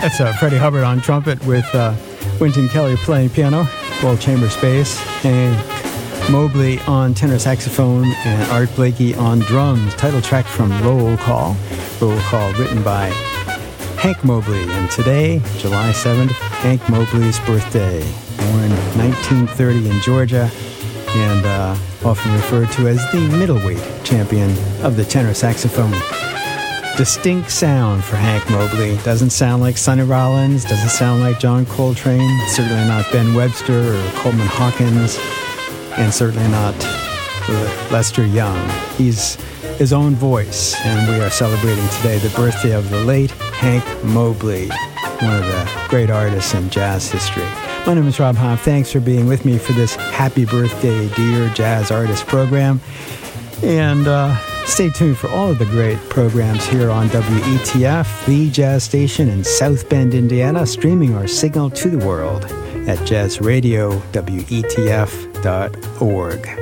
That's Freddie Hubbard on trumpet with Wynton Kelly playing piano, Gold Chambers bass, Hank Mobley on tenor saxophone, and Art Blakey on drums. Title track from Roll Call. Roll Call written by Hank Mobley. And today, July 7th, Hank Mobley's birthday. Born 1930 in Georgia and often referred to as the middleweight champion of the tenor saxophone. Distinct sound for Hank Mobley. Doesn't sound like Sonny Rollins, doesn't sound like John Coltrane, certainly not Ben Webster or Coleman Hawkins, and certainly not Lester Young. He's his own voice, and we are celebrating today the birthday of the late Hank Mobley, one of the great artists in jazz history. My name is Rob Hobb. Thanks for being with me for this Happy Birthday Dear Jazz Artist program. And stay tuned for all of the great programs here on WETF, the jazz station in South Bend, Indiana, streaming our signal to the world at jazzradiowetf.org.